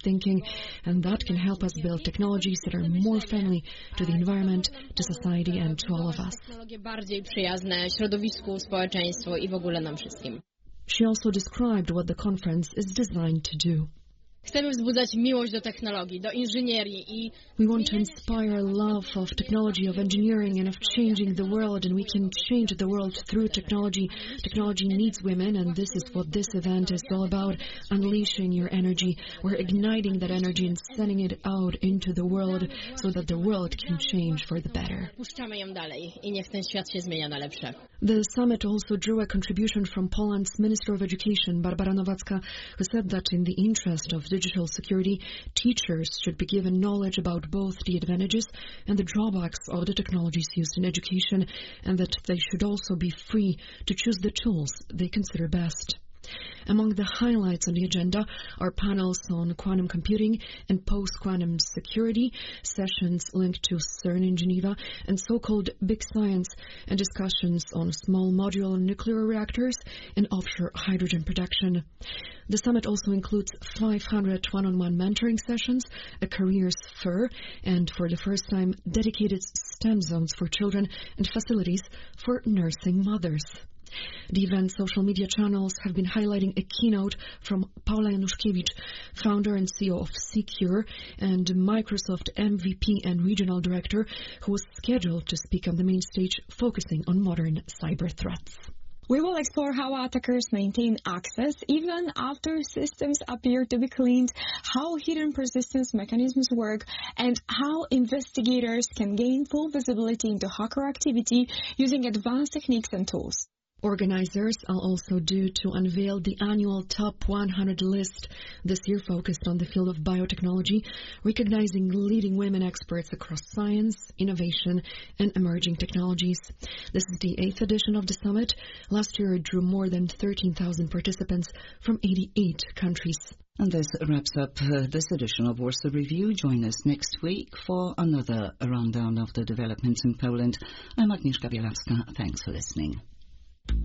thinking, and that can help us build technologies that are more friendly to the environment, to society, and to all of us. Bardziej przyjazne środowisku, społeczeństwu I w ogóle nam wszystkim. She also described what the conference is designed to do. Chcemy wzbudzać miłość do technologii, do inżynierii I we want to inspire love of technology, of engineering, and of changing the world, and we can change the world through technology. Technology needs women, and this is what this event is all about, unleashing your energy. We're igniting that energy and sending it out into the world so that the world can change for the better. Puszczamy ją dalej I niech ten świat się zmienia na lepsze. The summit also drew a contribution from Poland's Minister of Education, Barbara Nowacka, who said that in the interest of digital security, teachers should be given knowledge about both the advantages and the drawbacks of the technologies used in education, and that they should also be free to choose the tools they consider best. Among the highlights on the agenda are panels on quantum computing and post-quantum security, sessions linked to CERN in Geneva, and so-called big science, and discussions on small modular nuclear reactors and offshore hydrogen production. The summit also includes 500 one-on-one mentoring sessions, a careers fair, and for the first time, dedicated STEM zones for children and facilities for nursing mothers. The event's social media channels have been highlighting a keynote from Paula Januszkiewicz, founder and CEO of Secure, and Microsoft MVP and regional director, who was scheduled to speak on the main stage, focusing on modern cyber threats. We will explore how attackers maintain access even after systems appear to be cleaned, how hidden persistence mechanisms work, and how investigators can gain full visibility into hacker activity using advanced techniques and tools. Organizers are also due to unveil the annual Top 100 list, this year focused on the field of biotechnology, recognizing leading women experts across science, innovation, and emerging technologies. This is the 8th edition of the summit. Last year it drew more than 13,000 participants from 88 countries. And this wraps up this edition of Warsaw Review. Join us next week for another rundown of the developments in Poland. I'm Agnieszka Bielawska. Thanks for listening.